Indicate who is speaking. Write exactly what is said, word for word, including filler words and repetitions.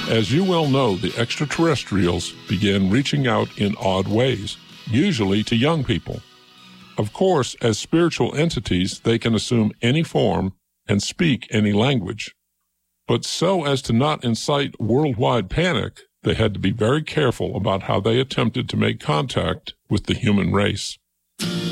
Speaker 1: As you well know, the extraterrestrials began reaching out in odd ways, usually to young people. Of course, as spiritual entities, they can assume any form and speak any language. But so as to not incite worldwide panic, they had to be very careful about how they attempted to make contact with the human race.